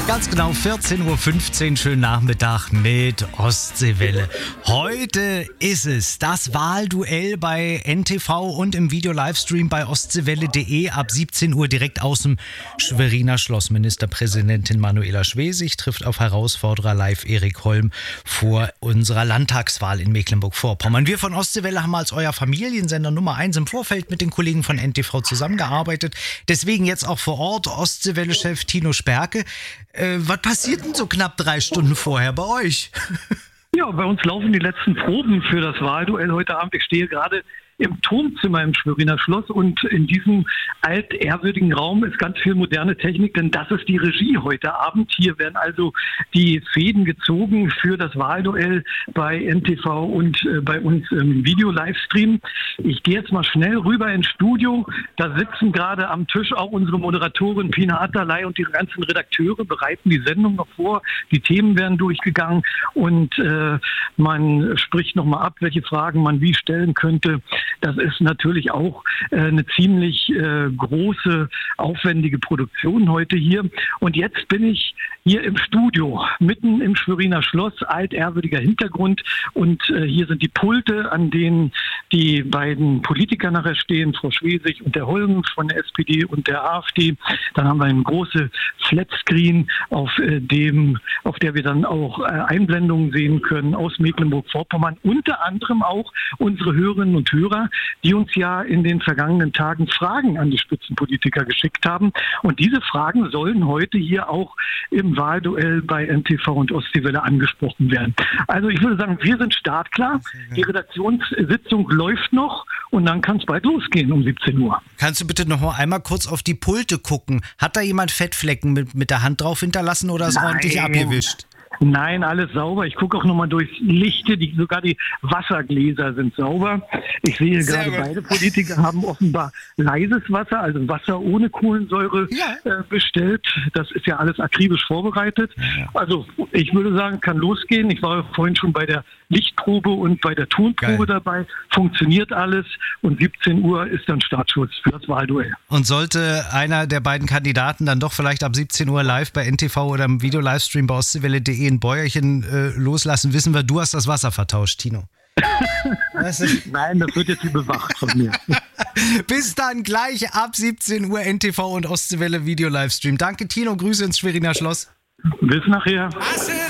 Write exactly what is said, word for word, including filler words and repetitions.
Ganz genau vierzehn Uhr fünfzehn, schönen Nachmittag mit Ostseewelle. Heute ist es das Wahlduell bei N T V und im Video-Livestream bei ostseewelle punkt de ab siebzehn Uhr direkt aus dem Schweriner Schloss. Ministerpräsidentin Manuela Schwesig trifft auf Herausforderer Live Erik Holm vor unserer Landtagswahl in Mecklenburg-Vorpommern. Wir von Ostseewelle haben als euer Familiensender Nummer eins im Vorfeld mit den Kollegen von N T V zusammengearbeitet. Deswegen jetzt auch vor Ort Ostseewelle-Chef Tino Sperke. Äh, was passiert denn so knapp drei Stunden vorher bei euch? Ja, bei uns laufen die letzten Proben für das Wahlduell heute Abend. Ich stehe gerade im Turmzimmer im Schweriner Schloss und in diesem altehrwürdigen Raum ist ganz viel moderne Technik, denn das ist die Regie heute Abend. Hier werden also die Fäden gezogen für das Wahlduell bei N T V und äh, bei uns im Video-Livestream. Ich gehe jetzt mal schnell rüber ins Studio. Da sitzen gerade am Tisch auch unsere Moderatorin Pina Atterlei und die ganzen Redakteure, bereiten die Sendung noch vor. Die Themen werden durchgegangen und äh, man spricht nochmal ab, welche Fragen man wie stellen könnte. Das ist natürlich auch äh, eine ziemlich äh, große, aufwendige Produktion heute hier. Und jetzt bin ich hier im Studio, mitten im Schweriner Schloss, altehrwürdiger Hintergrund. Und äh, hier sind die Pulte, an denen die beiden Politiker nachher stehen, Frau Schwesig und der Holm von der S P D und der A f D. Dann haben wir eine große Flatscreen, auf, äh, dem, auf der wir dann auch äh, Einblendungen sehen können aus Mecklenburg-Vorpommern. Unter anderem auch unsere Hörerinnen und Hörer, die uns ja in den vergangenen Tagen Fragen an die Spitzenpolitiker geschickt haben. Und diese Fragen sollen heute hier auch im Wahlduell bei N T V und Ostseewelle angesprochen werden. Also ich würde sagen, wir sind startklar. Die Redaktionssitzung läuft noch und dann kann es bald losgehen um siebzehn Uhr. Kannst du bitte noch mal einmal kurz auf die Pulte gucken? Hat da jemand Fettflecken mit, mit der Hand drauf hinterlassen oder ist Nein. ordentlich abgewischt? Nein, alles sauber. Ich gucke auch nochmal durchs Lichte. Die, sogar die Wassergläser sind sauber. Ich sehe Sehr gerade, gut. beide Politiker haben offenbar leises Wasser, also Wasser ohne Kohlensäure Ja. äh, bestellt. Das ist ja alles akribisch vorbereitet. Also ich würde sagen, kann losgehen. Ich war vorhin schon bei der Lichtprobe und bei der Tonprobe Geil. dabei. Funktioniert alles. Und siebzehn Uhr ist dann Startschuss für das Wahlduell. Und sollte einer der beiden Kandidaten dann doch vielleicht ab siebzehn Uhr live bei N T V oder im Video-Livestream bei ostseewelle punkt de ein Bäuerchen äh, loslassen, wissen wir, du hast das Wasser vertauscht, Tino. Das ist Nein, das wird jetzt überwacht von mir. Bis dann gleich ab siebzehn Uhr N T V und Ostseewelle Video-Livestream. Danke, Tino. Grüße ins Schweriner Schloss. Bis nachher. I said